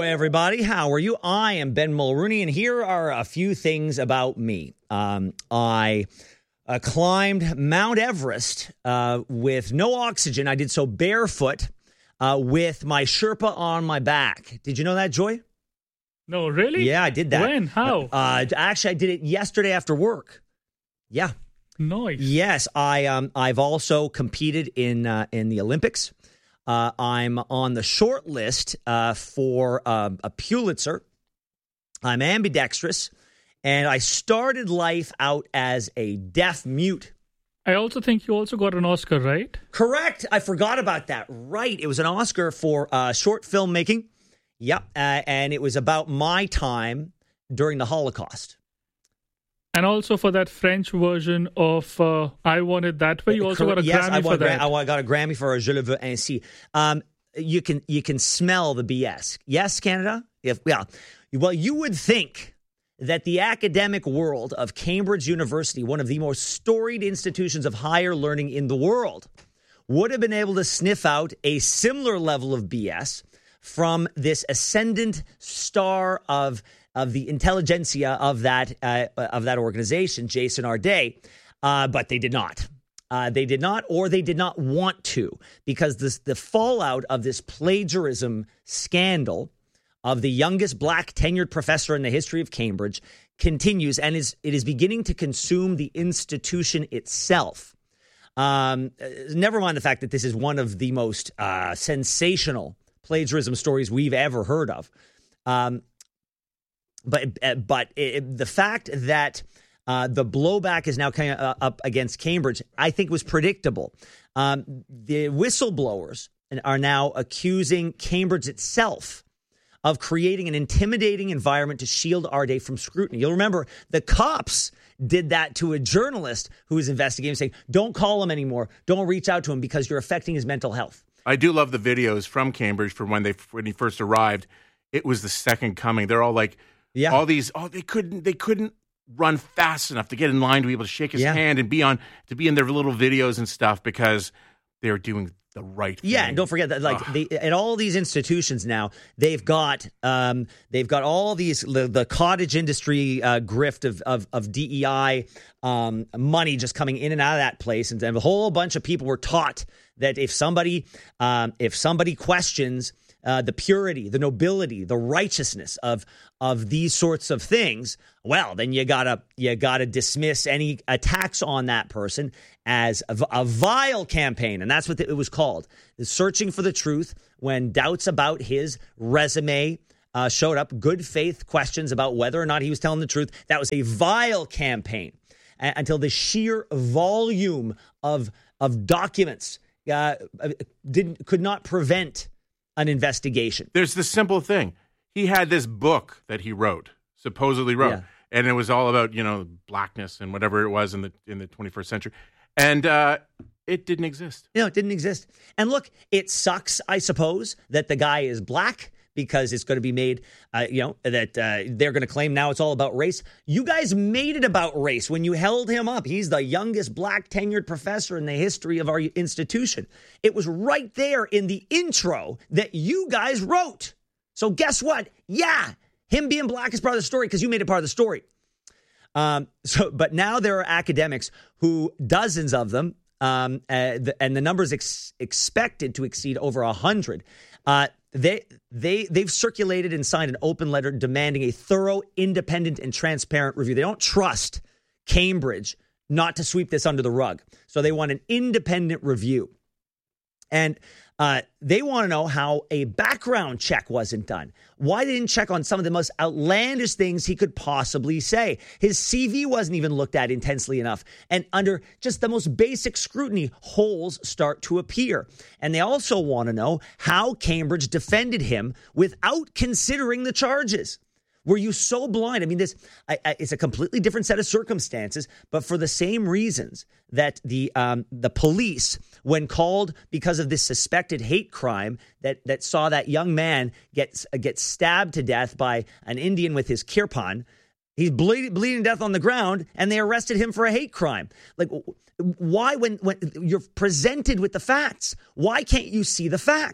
everybody. How are you? I am Ben Mulrooney, and here are a few things about me. I climbed Mount Everest with no oxygen. I did so barefoot with my Sherpa on my back. Did you know that, Joy? No, really? Yeah, I did that. When? How? Actually, I did it yesterday after work. Yeah. Nice. Yes, I've also competed in the Olympics. I'm on the short list for a Pulitzer. I'm ambidextrous, and I started life out as a deaf mute. I also think you also got an Oscar, right? Correct. I forgot about that. Right. It was an Oscar for short filmmaking. Yep. And it was about my time during the Holocaust. And also for that French version of I Want It That Way, you also got a Grammy for that. I got a Grammy for Je le veux ainsi. You can smell the BS. Yes, Canada? Well, you would think that the academic world of Cambridge University, one of the most storied institutions of higher learning in the world, would have been able to sniff out a similar level of BS from this ascendant star of the intelligentsia of that organization, Jason Arday, but they did not. They did not, or they did not want to, because the fallout of this plagiarism scandal of the youngest black tenured professor in the history of Cambridge continues, and it is beginning to consume the institution itself. Never mind the fact that this is one of the most sensational plagiarism stories we've ever heard of. But the fact that the blowback is now coming up against Cambridge, I think was predictable. The whistleblowers are now accusing Cambridge itself of creating an intimidating environment to shield Arday from scrutiny. You'll remember the cops did that to a journalist who was investigating, saying, don't call him anymore. Don't reach out to him because you're affecting his mental health. I do love the videos from Cambridge from when he first arrived. It was the second coming. They're all like, all these, they couldn't run fast enough to get in line to be able to shake his hand and be in their little videos and stuff because they were doing the right thing. Yeah, and don't forget that, at all these institutions now, they've got all these the cottage industry grift of DEI money just coming in and out of that place, and a whole bunch of people were taught that if somebody questions the purity, the nobility, the righteousness of these sorts of things, well, then you gotta dismiss any attacks on that person as a vile campaign, and that's what it was called. The searching for the truth when doubts about his resume showed up, good faith questions about whether or not he was telling the truth. That was a vile campaign until the sheer volume of documents could not prevent an investigation. There's the simple thing. He had this book that he supposedly wrote, and it was all about, blackness and whatever it was in the 21st century. And it didn't exist. No, it didn't exist. And look, it sucks, I suppose, that the guy is black, because it's going to be made, that they're going to claim now it's all about race. You guys made it about race when you held him up. He's the youngest black tenured professor in the history of our institution. It was right there in the intro that you guys wrote. So guess what? Yeah, him being black is part of the story because you made it part of the story. But now there are academics who, dozens of them, and the number is expected to exceed over 100. They've circulated and signed an open letter demanding a thorough, independent, and transparent review. They don't trust Cambridge not to sweep this under the rug. So they want an independent review. And they want to know how a background check wasn't done. Why they didn't check on some of the most outlandish things he could possibly say. His CV wasn't even looked at intensely enough. And under just the most basic scrutiny, holes start to appear. And they also want to know how Cambridge defended him without considering the charges. Were you so blind? I mean, it's a completely different set of circumstances, but for the same reasons that the police, when called because of this suspected hate crime that saw that young man get stabbed to death by an Indian with his kirpan, he's bleeding to death on the ground, and they arrested him for a hate crime. Like, why, when you're presented with the facts, why can't you see the facts?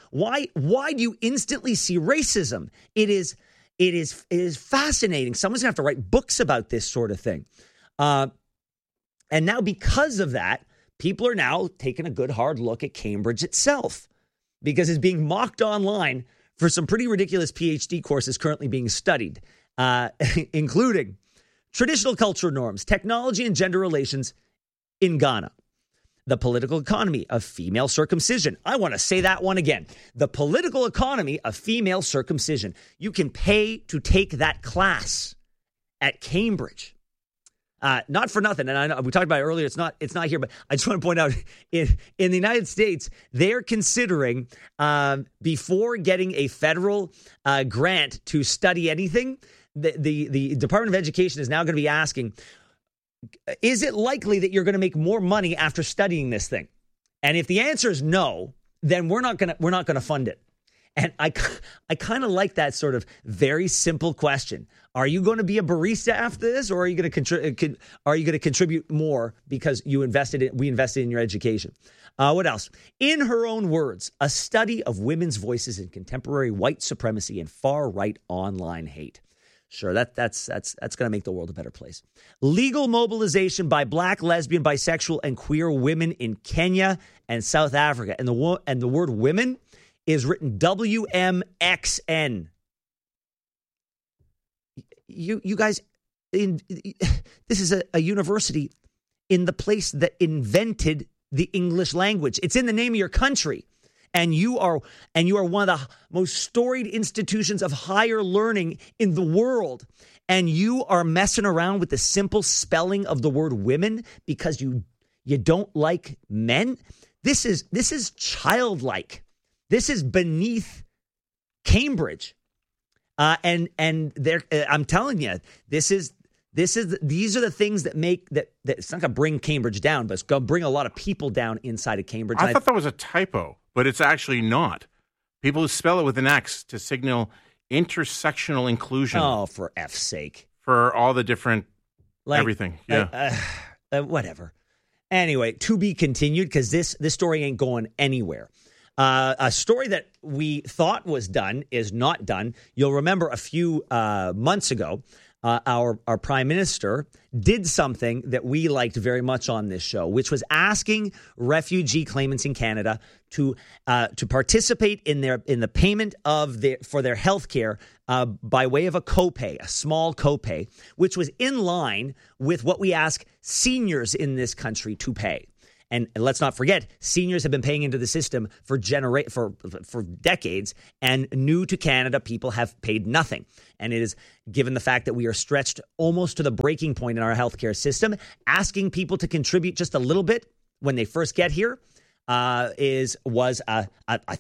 Why do you instantly see racism? It is fascinating. Someone's going to have to write books about this sort of thing. And now because of that, people are now taking a good hard look at Cambridge itself because it's being mocked online for some pretty ridiculous PhD courses currently being studied, including traditional cultural norms, technology and gender relations in Ghana, the political economy of female circumcision. I want to say that one again. The political economy of female circumcision. You can pay to take that class at Cambridge. Not for nothing, and I know we talked about it earlier. It's not here, but I just want to point out in the United States, they're considering before getting a federal grant to study anything, the Department of Education is now going to be asking, is it likely that you're going to make more money after studying this thing? And if the answer is no, then we're not going to fund it. And I kind of like that sort of very simple question. Are you going to be a barista after this, or are you going to contribute more because we invested in your education? What else? In her own words, a study of women's voices in contemporary white supremacy and far-right online hate. Sure, that's going to make the world a better place. Legal mobilization by Black, lesbian, bisexual, and queer women in Kenya and South Africa. And the word women is written WMXN. You guys, this is a university in the place that invented the English language. It's in the name of your country. And you are one of the most storied institutions of higher learning in the world. And you are messing around with the simple spelling of the word women because you don't like men. This is childlike. This is beneath Cambridge. And I'm telling you, these are the things that make that it's not going to bring Cambridge down, but it's going to bring a lot of people down inside of Cambridge. I thought that was a typo, but it's actually not. People spell it with an X to signal intersectional inclusion. Oh, for F's sake. For all the different everything. Yeah. Whatever. Anyway, to be continued, because this story ain't going anywhere. A story that we thought was done is not done. You'll remember a few months ago, our prime minister did something that we liked very much on this show, which was asking refugee claimants in Canada to participate in the payment for their health care by way of a copay, a small copay, which was in line with what we ask seniors in this country to pay. And let's not forget, seniors have been paying into the system for decades, and new to Canada, people have paid nothing. And it is, given the fact that we are stretched almost to the breaking point in our healthcare system, asking people to contribute just a little bit when they first get here was a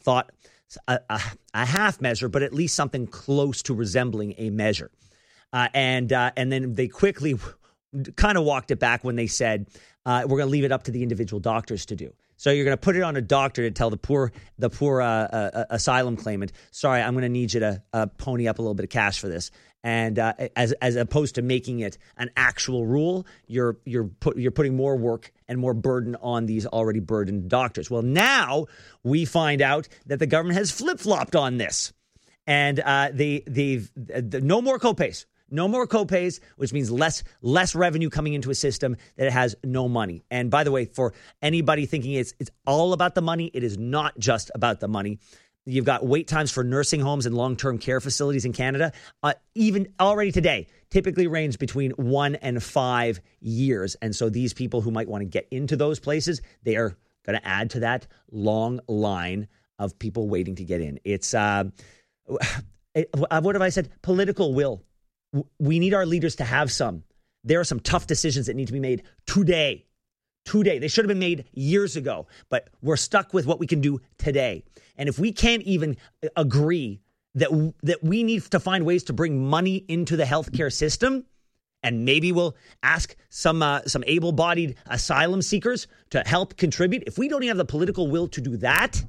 half measure, but at least something close to resembling a measure. And then they quickly kind of walked it back when they said, we're going to leave it up to the individual doctors to do. So you're going to put it on a doctor to tell the poor asylum claimant, sorry, I'm going to need you to pony up a little bit of cash for this. And as opposed to making it an actual rule, you're putting more work and more burden on these already burdened doctors. Well, now we find out that the government has flip-flopped on this, and they've no more copays. No more copays, which means less revenue coming into a system that has no money. And by the way, for anybody thinking it's all about the money, it is not just about the money. You've got wait times for nursing homes and long-term care facilities in Canada, even already today, typically range between 1 and 5 years. And so these people who might want to get into those places, they are going to add to that long line of people waiting to get in. It's, what have I said? Political will. We need our leaders to have some. There are some tough decisions that need to be made today. They should have been made years ago, but we're stuck with what we can do today. And if we can't even agree that we need to find ways to bring money into the healthcare system, and maybe we'll ask some able-bodied asylum seekers to help contribute. If we don't even have the political will to do that,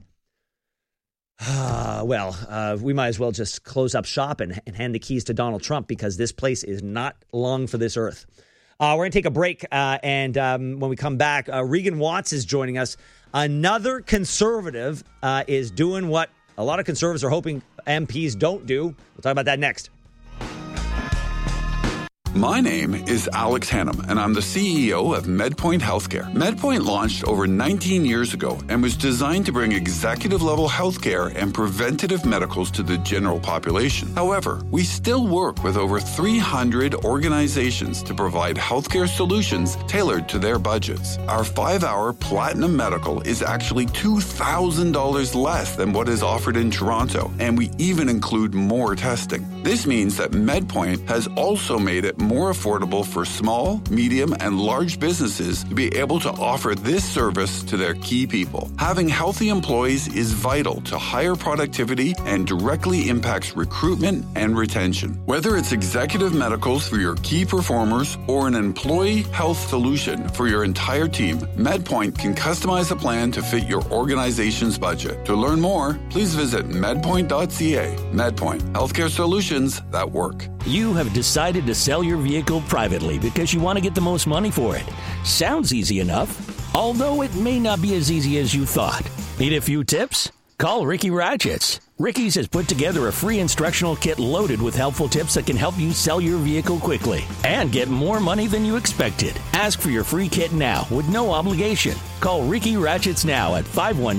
we might as well just close up shop and hand the keys to Donald Trump, because this place is not long for this earth. We're going to take a break, and when we come back, Regan Watts is joining us. Another conservative is doing what a lot of Conservatives are hoping MPs don't do. We'll talk about that next. My name is Alex Hannum, and I'm the CEO of MedPoint Healthcare. MedPoint launched over 19 years ago and was designed to bring executive-level healthcare and preventative medicals to the general population. However, we still work with over 300 organizations to provide healthcare solutions tailored to their budgets. Our 5-hour Platinum Medical is actually $2,000 less than what is offered in Toronto, and we even include more testing. This means that MedPoint has also made it more affordable for small, medium, and large businesses to be able to offer this service to their key people. Having healthy employees is vital to higher productivity and directly impacts recruitment and retention. Whether it's executive medicals for your key performers or an employee health solution for your entire team, MedPoint can customize a plan to fit your organization's budget. To learn more, please visit medpoint.ca. MedPoint, healthcare solutions that work. You have decided to sell your vehicle privately because you want to get the most money for it. Sounds easy enough, although it may not be as easy as you thought. Need a few tips? Call Ricky Ratchets. Ricky's has put together a free instructional kit loaded with helpful tips that can help you sell your vehicle quickly and get more money than you expected. Ask for your free kit now with no obligation. Call Ricky Ratchets now at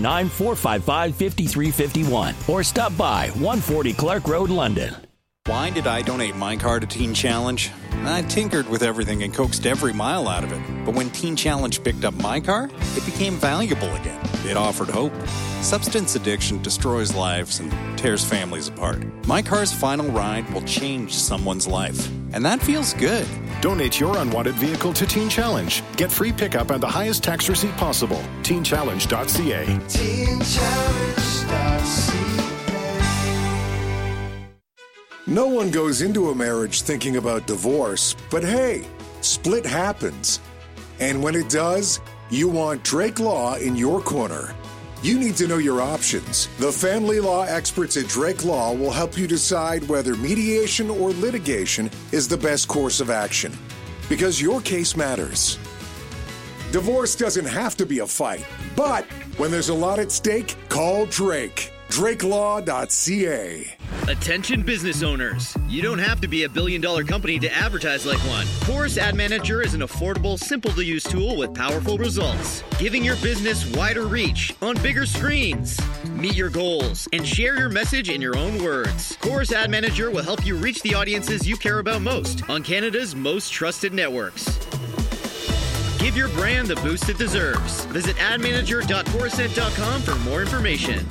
519-455-5351 or stop by 140 Clark Road, London. Why did I donate my car to Teen Challenge? I tinkered with everything and coaxed every mile out of it. But when Teen Challenge picked up my car, it became valuable again. It offered hope. Substance addiction destroys lives and tears families apart. My car's final ride will change someone's life. And that feels good. Donate your unwanted vehicle to Teen Challenge. Get free pickup and the highest tax receipt possible. TeenChallenge.ca. TeenChallenge.ca. No one goes into a marriage thinking about divorce, but hey, split happens. And when it does, you want Drake Law in your corner. You need to know your options. The family law experts at Drake Law will help you decide whether mediation or litigation is the best course of action. Because your case matters. Divorce doesn't have to be a fight, but when there's a lot at stake, call Drake. DrakeLaw.ca. Attention business owners. You don't have to be a billion-dollar company to advertise like one. Chorus Ad Manager is an affordable, simple-to-use tool with powerful results, giving your business wider reach on bigger screens. Meet your goals and share your message in your own words. Chorus Ad Manager will help you reach the audiences you care about most on Canada's most trusted networks. Give your brand the boost it deserves. Visit admanager.chorusnet.com for more information.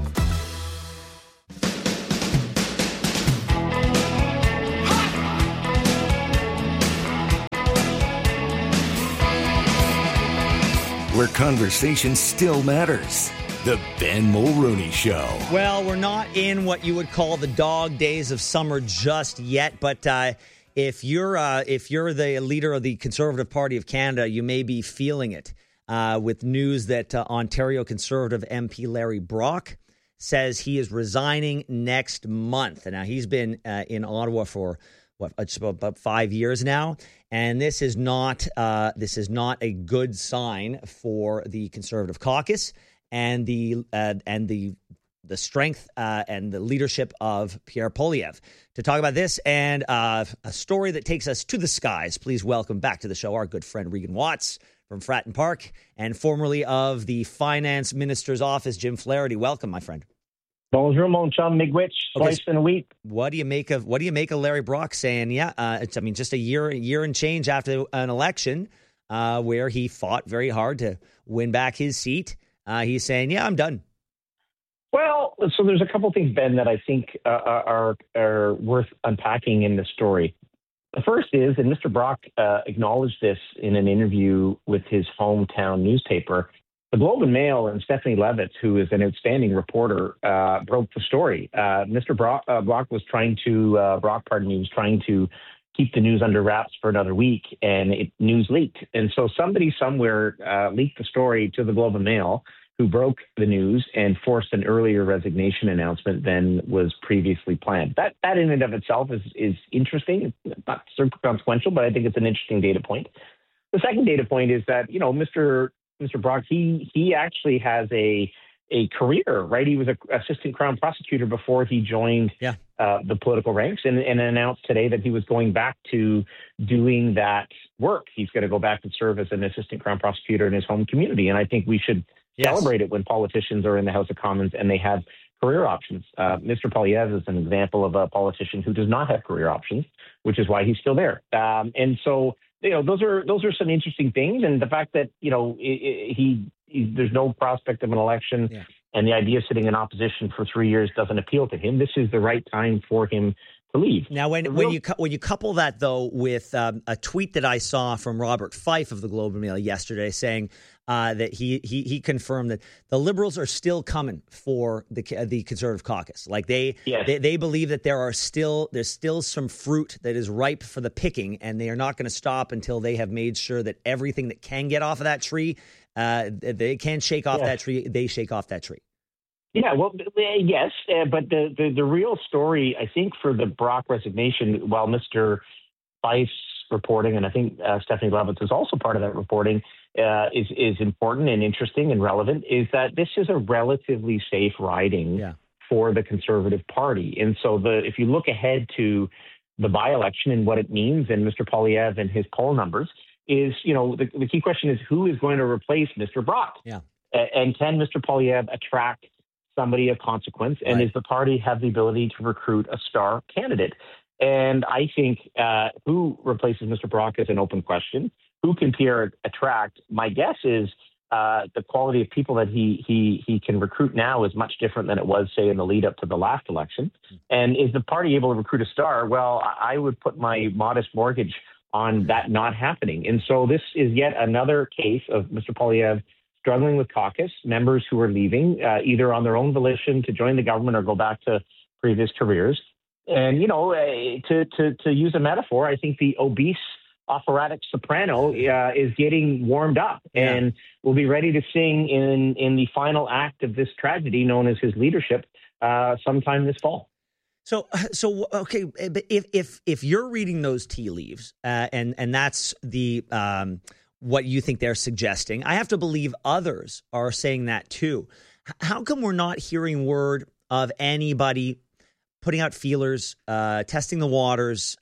Where conversation still matters. The Ben Mulroney Show. Well, we're not in what you would call the dog days of summer just yet, but if you're the leader of the Conservative Party of Canada, you may be feeling it with news that Ontario Conservative MP Larry Brock says he is resigning next month. And now he's been in Ottawa for just about 5 years now. And this is not a good sign for the Conservative caucus and the strength and the leadership of Pierre Poilievre. To talk about this and a story that takes us to the skies, please welcome back to the show our good friend Regan Watts from Fratton Park and formerly of the Finance Minister's Office, Jim Flaherty. Welcome, my friend. Bonjour, mon chum, miigwech, twice in a week. What do you make of Larry Brock saying? It's just a year and change after an election where he fought very hard to win back his seat. He's saying, "Yeah, I'm done." Well, so there's a couple things, Ben, that I think are worth unpacking in this story. The first is, and Mr. Brock acknowledged this in an interview with his hometown newspaper. The Globe and Mail and Stephanie Levitz, who is an outstanding reporter, broke the story. Mr. Brock was trying to keep the news under wraps for another week, and news leaked. And so somebody somewhere leaked the story to the Globe and Mail, who broke the news and forced an earlier resignation announcement than was previously planned. That in and of itself is interesting. It's not super consequential, but I think it's an interesting data point. The second data point is that, Mr. Brock, he actually has a a career, right? He was an assistant Crown prosecutor before he joined the political ranks, and announced today that he was going back to doing that work. He's going to go back and serve as an assistant Crown prosecutor in his home community. And I think we should celebrate it when politicians are in the House of Commons and they have career options. Mr. Poilievre is an example of a politician who does not have career options, which is why he's still there. And so, those are some interesting things. And the fact that, there's no prospect of an election and the idea of sitting in opposition for 3 years doesn't appeal to him. This is the right time for him to leave. Now, when you couple that, though, with a tweet that I saw from Robert Fife of the Globe and Mail yesterday saying that he confirmed that the Liberals are still coming for the Conservative caucus. Like they believe that there's still some fruit that is ripe for the picking, and they are not going to stop until they have made sure that everything that can get off of that tree, they can shake off that tree, they shake off that tree. Yeah, well, yes, but the real story, I think, for the Brock resignation, while Mr. Fife's reporting, and I think Stephanie Levitz is also part of that reporting, is important and interesting and relevant, is that this is a relatively safe riding for the Conservative Party. And so if you look ahead to the by-election and what it means, and Mr. Poilievre and his poll numbers, is, the key question is who is going to replace Mr. Brock? Yeah. And can Mr. Poilievre attract somebody of consequence, and does the party have the ability to recruit a star candidate? And I think who replaces Mr. Brock is an open question. Who can Pierre attract? My guess is the quality of people that he can recruit now is much different than it was, say, in the lead up to the last election. And is the party able to recruit a star? Well, I would put my modest mortgage on that not happening. And so this is yet another case of Mr. Poilievre struggling with caucus members who are leaving, either on their own volition to join the government or go back to previous careers. And, to use a metaphor, I think the obese operatic soprano is getting warmed up and will be ready to sing in the final act of this tragedy known as his leadership sometime this fall. So okay, but if you're reading those tea leaves and that's the what you think they're suggesting, I have to believe others are saying that too. How come we're not hearing word of anybody putting out feelers, testing the waters,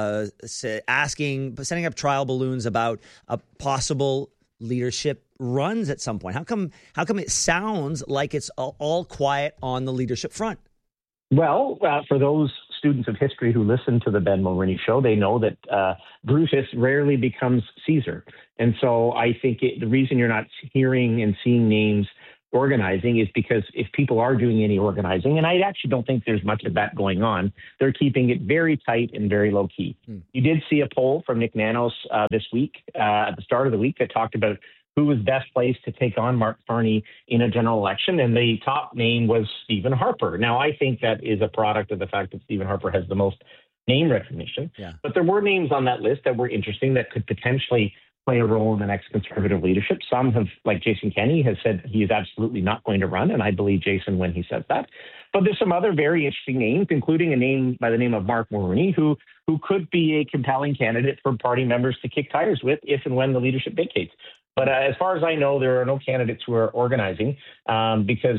sending up trial balloons about a possible leadership runs at some point? How come it sounds like it's all quiet on the leadership front? Well, for those students of history who listen to the Ben Mulroney Show, they know that Brutus rarely becomes Caesar. And so I think the reason you're not hearing and seeing names organizing is because if people are doing any organizing, and I actually don't think there's much of that going on, they're keeping it very tight and very low key. You did see a poll from Nick Nanos this week, at the start of the week, that talked about who was best placed to take on Mark Carney in a general election, and the top name was Stephen Harper. Now, I think that is a product of the fact that Stephen Harper has the most name recognition, but there were names on that list that were interesting that could potentially play a role in the next Conservative leadership. Some have, like Jason Kenney, has said he is absolutely not going to run, and I believe Jason when he says that. But there's some other very interesting names, including a name by the name of Mark Mulroney, who could be a compelling candidate for party members to kick tires with if and when the leadership vacates. But as far as I know, there are no candidates who are organizing because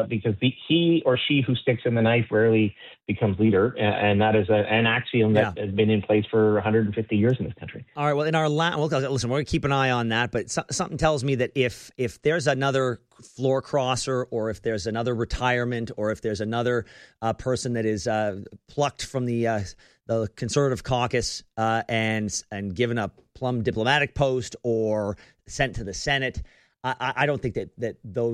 he or she who sticks in the knife rarely becomes leader. And that is an axiom that has been in place for 150 years in this country. All right. Well, listen, we're going to keep an eye on that. But something tells me that if there's another floor crosser, or if there's another retirement, or if there's another person that is plucked from the Conservative caucus and given a plum diplomatic post or sent to the Senate, I don't think that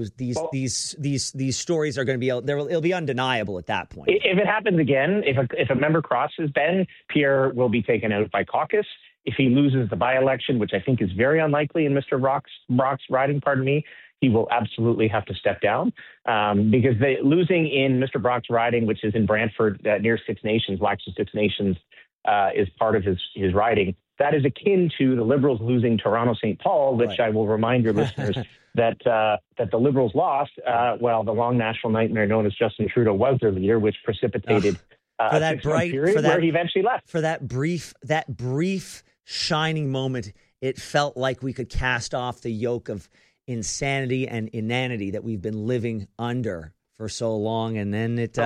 these stories are going to be it'll be undeniable at that point. If it happens again, if a member crosses Ben, Pierre will be taken out by caucus. If he loses the by-election, which I think is very unlikely in Mr. Brock's riding, he will absolutely have to step down because losing in Mr. Brock's riding, which is in Brantford, near Six Nations, Lax Six Nations is part of his riding. That is akin to the Liberals losing Toronto-St. Paul, which I will remind your listeners that the Liberals lost while the long national nightmare known as Justin Trudeau was their leader, which precipitated a 6-month period where he eventually left. For that brief shining moment, it felt like we could cast off the yoke of insanity and inanity that we've been living under for so long, and then it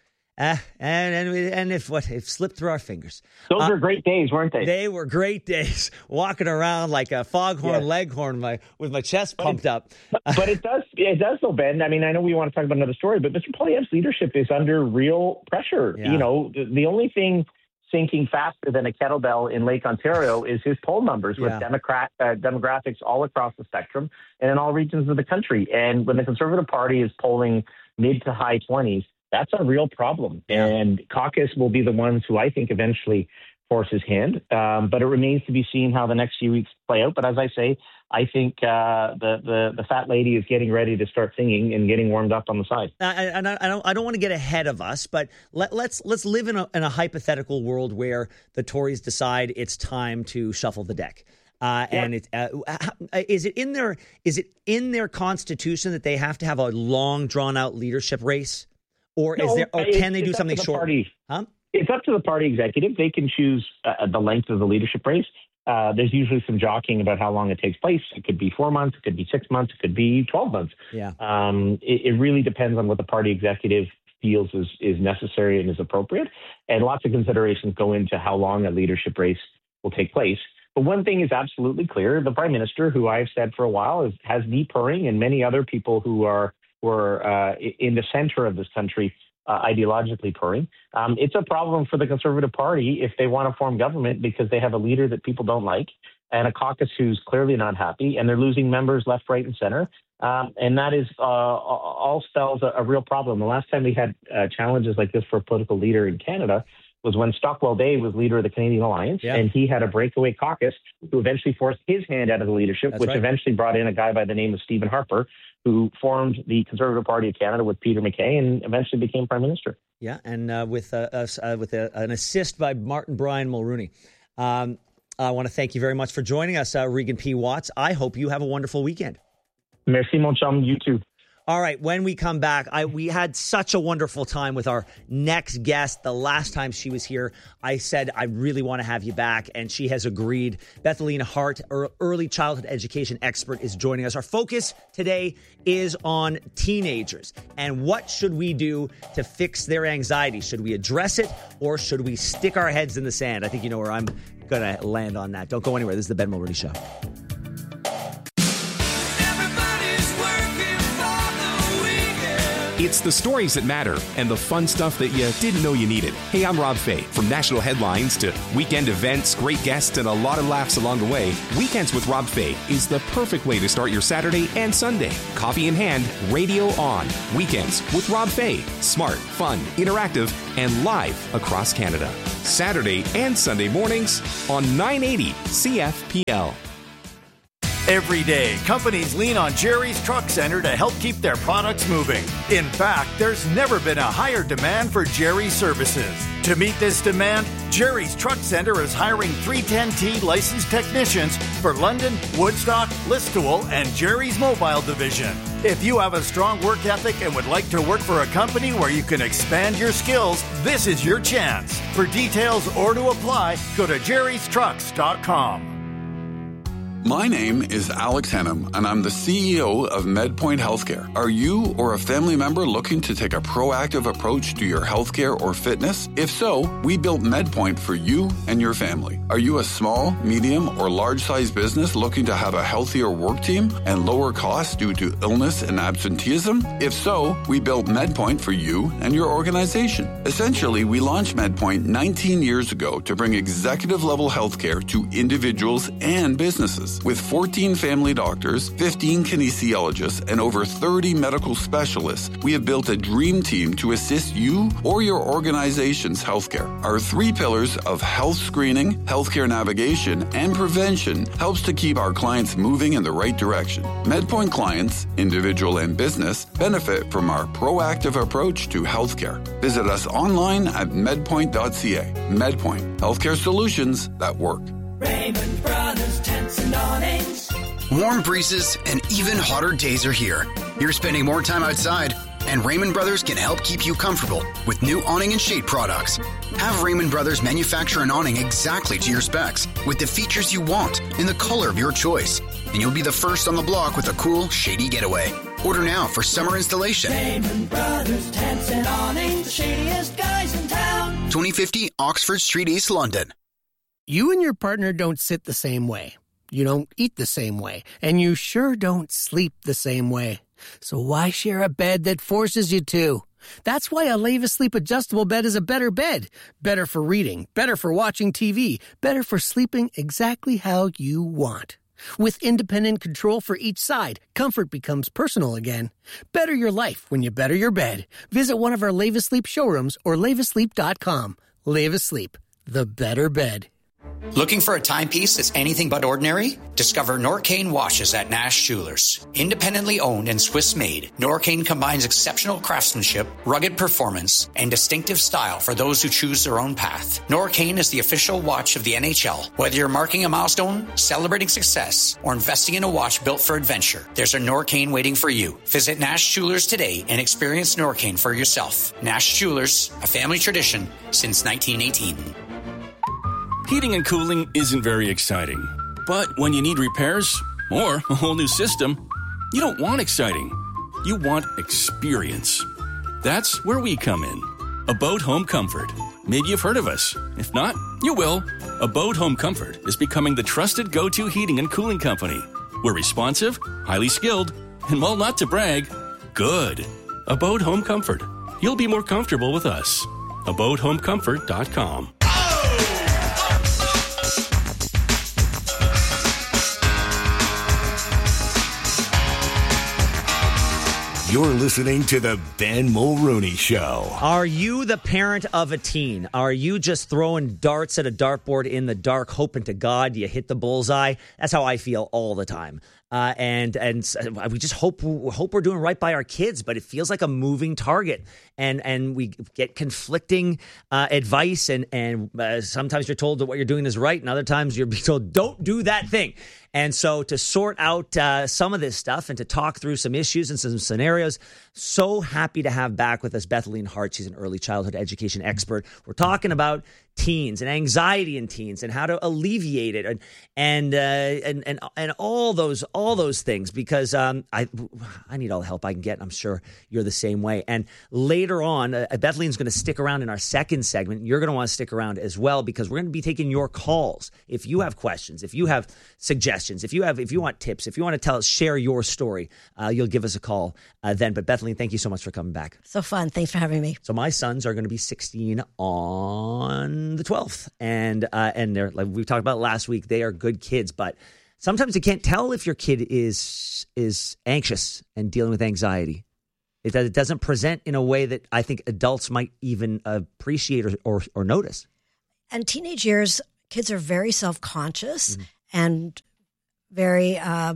it slipped through our fingers. Those were great days, weren't they? They were great days, walking around like a foghorn leghorn with my chest pumped up. But it does though, Ben. I mean, I know we want to talk about another story, but Mr. Poilievre's leadership is under real pressure. Yeah. You know, the only thing sinking faster than a kettlebell in Lake Ontario is his poll numbers with demographics all across the spectrum and in all regions of the country. And when the Conservative Party is polling mid to high 20s, that's a real problem. And caucus will be the ones who I think eventually force his hand. But it remains to be seen how the next few weeks play out. But as I say, I think the fat lady is getting ready to start singing and getting warmed up on the side. And I don't want to get ahead of us, but let's live in a hypothetical world where the Tories decide it's time to shuffle the deck. And is it in their constitution that they have to have a long drawn out leadership race, or can they do something short? Huh? It's up to the party executive. They can choose the length of the leadership race. There's usually some jockeying about how long it takes place. It could be 4 months, it could be 6 months, it could be 12 months. Yeah. It really depends on what the party executive feels is necessary and is appropriate. And lots of considerations go into how long a leadership race will take place. But one thing is absolutely clear. The Prime Minister, who I've said for a while has me purring, and many other people who are in the center of this country ideologically purring. It's a problem for the Conservative Party if they want to form government because they have a leader that people don't like and a caucus who's clearly not happy, and they're losing members left, right, and center. And that is all spells a real problem. The last time we had challenges like this for a political leader in Canada was when Stockwell Day was leader of the Canadian Alliance, and he had a breakaway caucus who eventually forced his hand out of the leadership, eventually brought in a guy by the name of Stephen Harper, who formed the Conservative Party of Canada with Peter MacKay and eventually became Prime Minister. Yeah, and with an assist by Martin Brian Mulrooney. I want to thank you very much for joining us, Regan P. Watts. I hope you have a wonderful weekend. Merci, mon chum. You too. All right, when we come back, we had such a wonderful time with our next guest. The last time she was here, I said, I really want to have you back, and she has agreed. Bethelina Hart, early childhood education expert, is joining us. Our focus today is on teenagers, and what should we do to fix their anxiety? Should we address it, or should we stick our heads in the sand? I think you know where I'm going to land on that. Don't go anywhere. This is the Ben Mulrooney Show. It's the stories that matter and the fun stuff that you didn't know you needed. Hey, I'm Rob Fay. From national headlines to weekend events, great guests, and a lot of laughs along the way, Weekends with Rob Fay is the perfect way to start your Saturday and Sunday. Coffee in hand, radio on. Weekends with Rob Fay. Smart, fun, interactive, and live across Canada. Saturday and Sunday mornings on 980 CFPL. Every day, companies lean on Jerry's Truck Center to help keep their products moving. In fact, there's never been a higher demand for Jerry's services. To meet this demand, Jerry's Truck Center is hiring 310T licensed technicians for London, Woodstock, Listowel, and Jerry's Mobile Division. If you have a strong work ethic and would like to work for a company where you can expand your skills, this is your chance. For details or to apply, go to jerrystrucks.com. My name is Alex Hannum, and I'm the CEO of MedPoint Healthcare. Are you or a family member looking to take a proactive approach to your healthcare or fitness? If so, we built MedPoint for you and your family. Are you a small, medium, or large-sized business looking to have a healthier work team and lower costs due to illness and absenteeism? If so, we built MedPoint for you and your organization. Essentially, we launched MedPoint 19 years ago to bring executive-level healthcare to individuals and businesses. With 14 family doctors, 15 kinesiologists, and over 30 medical specialists, we have built a dream team to assist you or your organization's healthcare. Our 3 pillars of health screening, healthcare navigation, and prevention helps to keep our clients moving in the right direction. MedPoint clients, individual and business, benefit from our proactive approach to healthcare. Visit us online at medpoint.ca. MedPoint, healthcare solutions that work. Raymond Brothers Tents and Awnings. Warm breezes and even hotter days are here. You're spending more time outside, and Raymond Brothers can help keep you comfortable with new awning and shade products. Have Raymond Brothers manufacture an awning exactly to your specs with the features you want in the color of your choice. and you'll be the first on the block with a cool, shady getaway. Order now for summer installation. Raymond Brothers Tents and Awnings, the shadiest guys in town. 2050 Oxford Street, East London. You and your partner don't sit the same way. You don't eat the same way. And you sure don't sleep the same way. So why share a bed that forces you to? That's why a Leva Sleep adjustable bed is a better bed. Better for reading, better for watching TV, better for sleeping exactly how you want. With independent control for each side, comfort becomes personal again. Better your life when you better your bed. Visit one of our Leva Sleep showrooms or levasleep.com. Leva Sleep, the better bed. Looking for a timepiece that's anything but ordinary? Discover Norcane watches at Nash Jewelers. Independently owned and Swiss-made, Norcane combines exceptional craftsmanship, rugged performance, and distinctive style for those who choose their own path. Norcane is the official watch of the NHL. Whether you're marking a milestone, celebrating success, or investing in a watch built for adventure, there's a Norcane waiting for you. Visit Nash Jewelers today and experience Norcane for yourself. Nash Jewelers, a family tradition since 1918. Heating and cooling isn't very exciting. But when you need repairs or a whole new system, you don't want exciting. You want experience. That's where we come in. Abode Home Comfort. Maybe you've heard of us. If not, you will. Abode Home Comfort is becoming the trusted go-to heating and cooling company. We're responsive, highly skilled, and while not to brag, good. Abode Home Comfort. You'll be more comfortable with us. AbodeHomeComfort.com. You're listening to the Ben Mulrooney Show. Are you the parent of a teen? Are you just throwing darts at a dartboard in the dark, hoping to God you hit the bullseye? That's how I feel all the time. And we just hope we're doing right by our kids, but it feels like a moving target. And we get conflicting advice, and sometimes you're told that what you're doing is right, and other times you're being told, don't do that thing. And so to sort out some of this stuff and to talk through some issues and some scenarios, so happy to have back with us Bethleen Hart. She's an early childhood education expert. We're talking about teens and anxiety in teens and how to alleviate it and all those things, because I need all the help I can get. I'm sure you're the same way. And later on, Bethleen's going to stick around in our second segment. You're going to want to stick around as well, because we're going to be taking your calls. If you have questions, if you have suggestions, if you want tips, if you want to share your story, you'll give us a call then. But Bethleen, thank you so much for coming back. So fun. Thanks for having me. So my sons are going to be 16 on the 12th, and they're, like we talked about last week, they are good kids, but sometimes you can't tell if your kid is anxious and dealing with anxiety. It doesn't present in a way that I think adults might even appreciate or notice. And teenage years, kids are very self-conscious and very,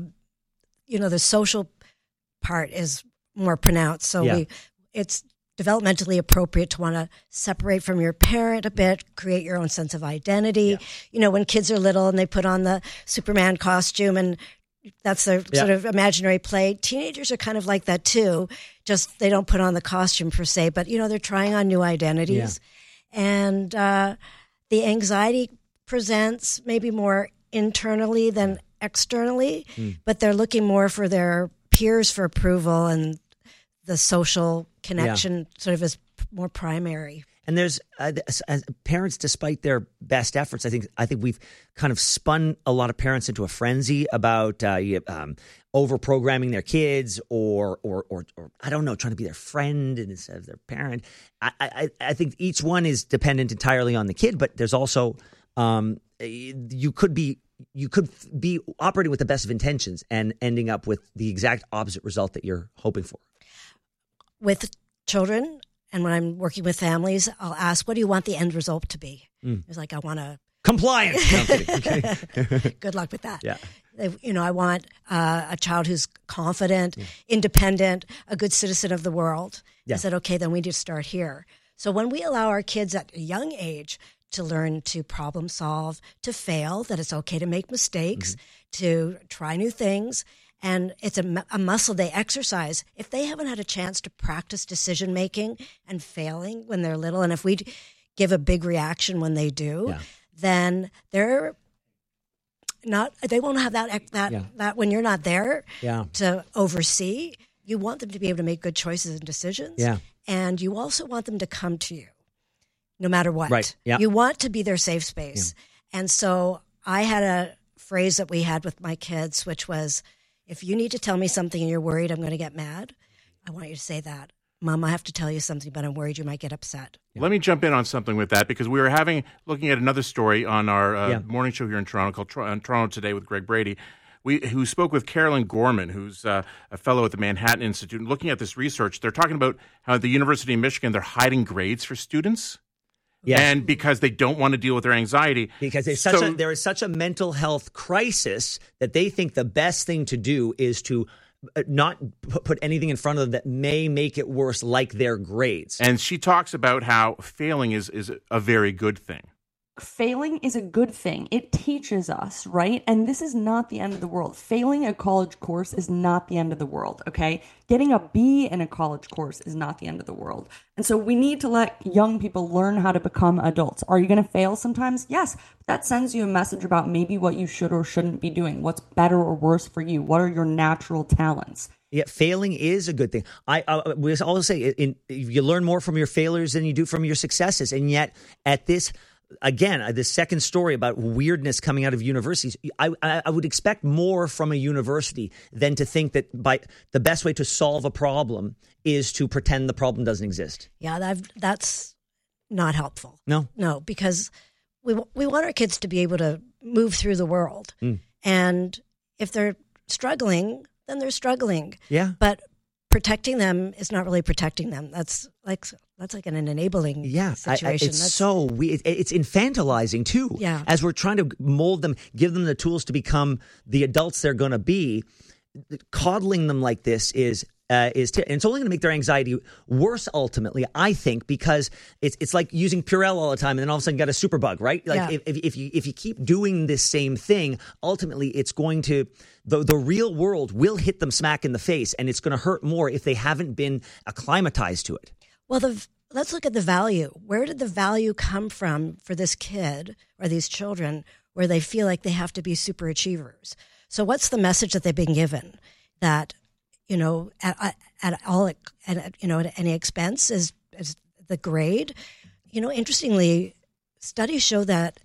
the social part is more pronounced. So it's developmentally appropriate to want to separate from your parent a bit, create your own sense of identity. Yeah. When kids are little and they put on the Superman costume and that's their sort of imaginary play. Teenagers are kind of like that too. Just they don't put on the costume per se, but they're trying on new identities. Yeah. And the anxiety presents maybe more internally than externally, but they're looking more for their peers for approval, and the social connection sort of is more primary. And there's as parents, despite their best efforts, I think we've kind of spun a lot of parents into a frenzy about over programming their kids or I don't know, trying to be their friend instead of their parent. I think each one is dependent entirely on the kid, but there's also you could be operating with the best of intentions and ending up with the exact opposite result that you're hoping for. With children, and when I'm working with families, I'll ask, what do you want the end result to be? It's like, I want to... Compliance! Good luck with that. Yeah. I want a child who's confident, independent, a good citizen of the world. Yeah. I said, okay, then we need to start here. So when we allow our kids at a young age to learn to problem solve, to fail, that it's okay to make mistakes, to try new things, and it's a muscle they exercise. If they haven't had a chance to practice decision-making and failing when they're little, and if we give a big reaction when they do, then they're they won't have that when you're not there to oversee. You want them to be able to make good choices and decisions. Yeah. And you also want them to come to you no matter what. Right. Yeah. You want to be their safe space. Yeah. And so I had a phrase that we had with my kids, which was, if you need to tell me something and you're worried I'm going to get mad, I want you to say that. Mom, I have to tell you something, but I'm worried you might get upset. Yeah. Let me jump in on something with that, because we were looking at another story on our morning show here in Toronto called Toronto Today with Greg Brady, who spoke with Carolyn Gorman, who's a fellow at the Manhattan Institute. And looking at this research, they're talking about how at the University of Michigan, they're hiding grades for students. Yes. And because they don't want to deal with their anxiety. Because there is such a mental health crisis that they think the best thing to do is to not put anything in front of them that may make it worse, like their grades. And she talks about how failing is a very good thing. Failing is a good thing. It teaches us, right? And this is not the end of the world. Failing a college course is not the end of the world, okay? Getting a B in a college course is not the end of the world. And so we need to let young people learn how to become adults. Are you going to fail sometimes? Yes. But that sends you a message about maybe what you should or shouldn't be doing. What's better or worse for you? What are your natural talents? Yeah, failing is a good thing. We always say you learn more from your failures than you do from your successes. And yet at this... Again, the second story about weirdness coming out of universities, I would expect more from a university than to think that the best way to solve a problem is to pretend the problem doesn't exist. Yeah, that's not helpful. No, because we want our kids to be able to move through the world. And if they're struggling, then they're struggling. Yeah. But protecting them is not really protecting them. That's like an enabling situation. It's infantilizing too. Yeah. As we're trying to mold them, give them the tools to become the adults they're going to be, coddling them like this is and it's only going to make their anxiety worse ultimately, I think, because it's like using Purell all the time and then all of a sudden you got a superbug, right? Like if you keep doing this same thing, ultimately it's going to the real world will hit them smack in the face, and it's going to hurt more if they haven't been acclimatized to it. Well, let's look at the value. Where did the value come from for this kid or these children where they feel like they have to be super achievers? So what's the message that they've been given? That, at any expense is the grade. Interestingly, studies show that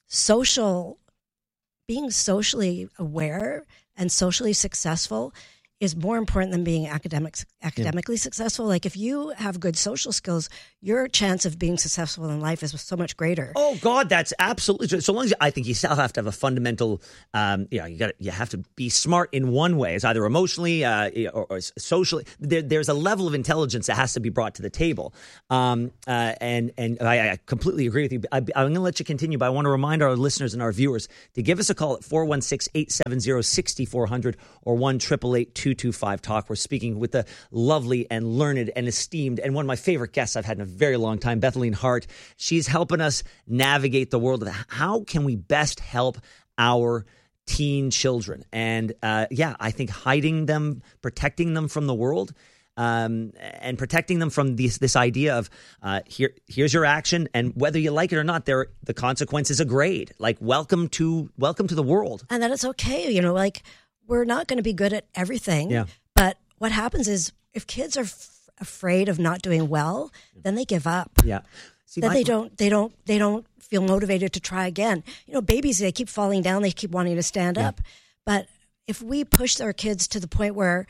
being socially aware and socially successful is more important than being academically successful. Like if you have good social skills, your chance of being successful in life is so much greater. Oh God, that's absolutely true. So long as I think you still have to have a fundamental, you have to be smart in one way. It's either emotionally or socially. There's a level of intelligence that has to be brought to the table. And I completely agree with you. I'm going to let you continue, but I want to remind our listeners and our viewers to give us a call at 416-870-6400 or 1-888-225-TALK. We're speaking with the lovely and learned and esteemed and one of my favorite guests I've had in a very long time, Bethleen Hart. She's helping us navigate the world of how can we best help our teen children. And I think hiding them, protecting them from the world, and protecting them from this idea of here's your action, and whether you like it or not, the consequence is a grade. Like welcome to the world, and that it's okay. We're not going to be good at everything. Yeah. But what happens is if kids are afraid of not doing well, then they give up. Yeah. Then they don't feel motivated to try again. Babies, they keep falling down, they keep wanting to stand up. But if we push our kids to the point where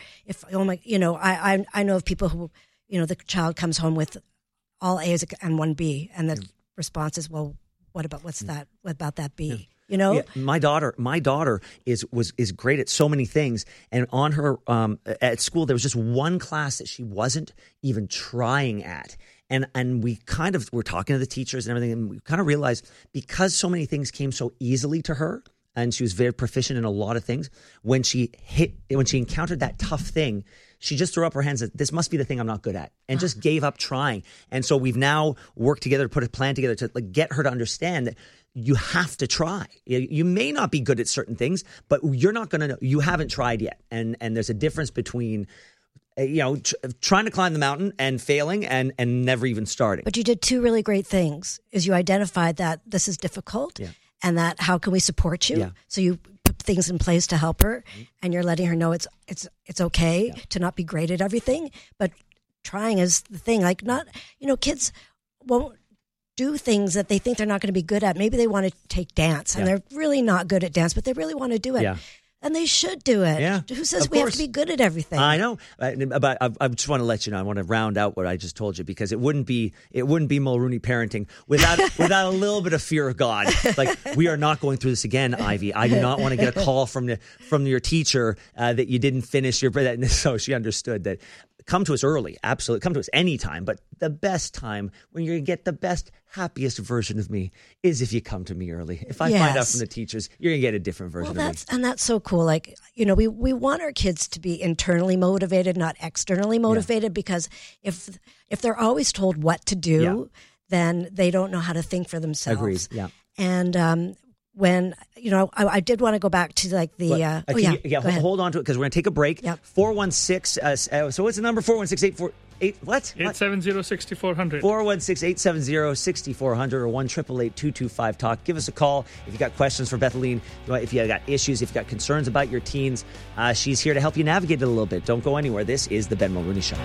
I know of people who, the child comes home with all A's and one B, and the response is, well, what about that B? Yeah. Yeah, my daughter is great at so many things, and on her at school there was just one class that she wasn't even trying at, and we kind of were talking to the teachers and everything, and we kind of realized because so many things came so easily to her, and she was very proficient in a lot of things. When she encountered that tough thing, she just threw up her hands and said, this must be the thing I'm not good at, and just gave up trying. And so we've now worked together to put a plan together to get her to understand that you have to try. You may not be good at certain things, but you're not going to know. You haven't tried yet. And there's a difference between trying to climb the mountain and failing and never even starting. But you did two really great things. Is you identified that this is difficult, and that how can we support you? Yeah. So you put things in place to help her, and you're letting her know it's okay to not be great at everything, but trying is the thing. Like, not, kids won't do things that they think they're not going to be good at. Maybe they want to take dance and they're really not good at dance, but they really want to do it. Yeah. And they should do it. Yeah. Who says we have to be good at everything? I know. But I just want to let you know, I want to round out what I just told you, because it wouldn't be Mulrooney parenting without a little bit of fear of God. Like, we are not going through this again, Ivy. I do not want to get a call from your teacher that you didn't finish your. So she understood that. Come to us early, absolutely. Come to us anytime, but the best time when you're going to get the best, happiest version of me is if you come to me early. If I find out from the teachers, you're going to get a different version of me. And that's so cool. Like, we want our kids to be internally motivated, not externally motivated, because if they're always told what to do, then they don't know how to think for themselves. Agreed, yeah. And when, I did want to go back to like the, hold on to it, because we're going to take a break. Yep. 416, so what's the number? 416-848, what? 870-6400. 416-870-6400 or 1-888-225-TALK. Give us a call if you got questions for Bethaleen, if you got issues, if you got concerns about your teens. She's here to help you navigate it a little bit. Don't go anywhere. This is the Ben Mulrooney Show.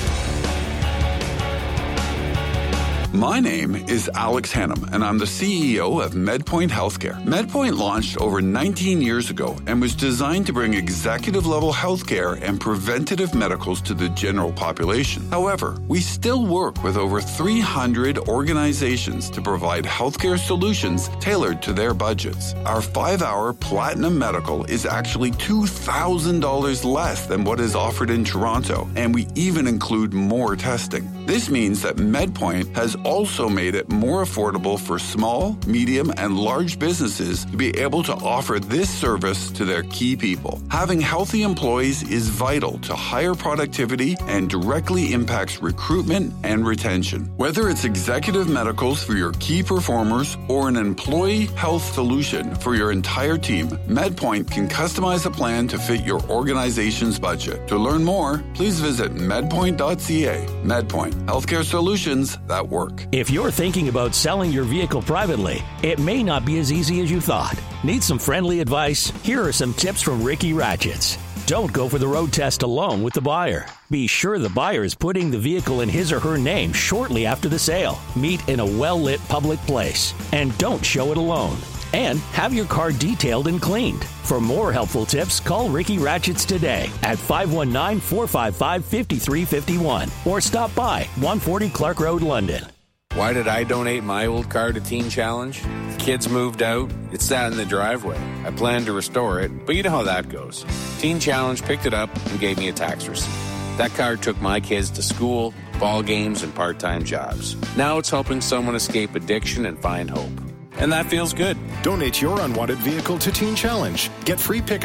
My name is Alex Hannum, and I'm the CEO of MedPoint Healthcare. MedPoint launched over 19 years ago and was designed to bring executive-level healthcare and preventative medicals to the general population. However, we still work with over 300 organizations to provide healthcare solutions tailored to their budgets. Our 5-hour Platinum Medical is actually $2,000 less than what is offered in Toronto, and we even include more testing. This means that MedPoint has also made it more affordable for small, medium, and large businesses to be able to offer this service to their key people. Having healthy employees is vital to higher productivity and directly impacts recruitment and retention. Whether it's executive medicals for your key performers or an employee health solution for your entire team, MedPoint can customize a plan to fit your organization's budget. To learn more, please visit medpoint.ca. MedPoint, healthcare solutions that work. If you're thinking about selling your vehicle privately, it may not be as easy as you thought. Need some friendly advice? Here are some tips from Ricky Ratchets. Don't go for the road test alone with the buyer. Be sure the buyer is putting the vehicle in his or her name shortly after the sale. Meet in a well-lit public place. And don't show it alone. And have your car detailed and cleaned. For more helpful tips, call Ricky Ratchets today at 519-455-5351 or stop by 140 Clark Road, London. Why did I donate my old car to Teen Challenge? The kids moved out. It sat in the driveway. I planned to restore it, but you know how that goes. Teen Challenge picked it up and gave me a tax receipt. That car took my kids to school, ball games, and part-time jobs. Now it's helping someone escape addiction and find hope. And that feels good. Donate your unwanted vehicle to Teen Challenge. Get free pickup.